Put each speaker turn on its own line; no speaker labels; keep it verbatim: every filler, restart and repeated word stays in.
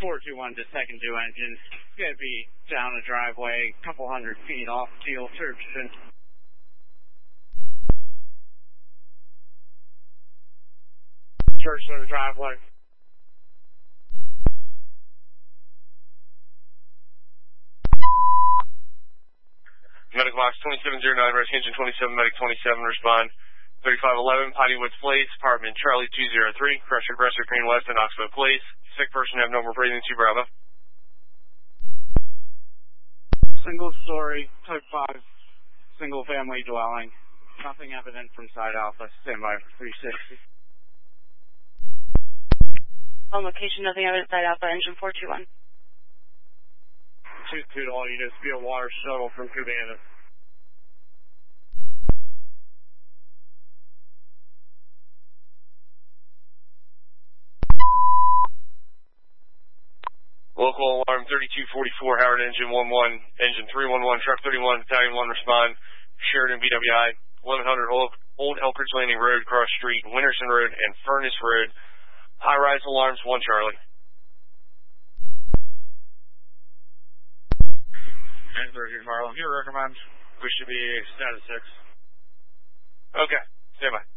four two one to second due engine. It's going to be down a driveway, a couple hundred feet off Teal Churchton. Churchton driveway.
Medical box twenty-seven oh nine, Rush Engine twenty-seven, Medic twenty-seven, respond. thirty-five eleven, Pottywood Place, apartment Charlie two oh three, crash aggressor, Green West in Oxbow Place. Sick person have no more breathing, two Bravo.
Single story, type five, single family dwelling. Nothing evident from side Alpha, standby for three sixty.
On location, nothing evident side Alpha, engine four two one.
two two to all units, be a water shuttle from Cabana.
Local alarm thirty-two forty-four, Howard engine one one, engine three one one, truck thirty-one, battalion one respond, Sheridan B W I, eleven hundred Old, Old Elkridge Landing Road, Cross Street, Winterson Road, and Furnace Road. High-rise alarms, one Charlie.
And thirty-two Harlem, you recommend we should be status six.
Okay, stand by.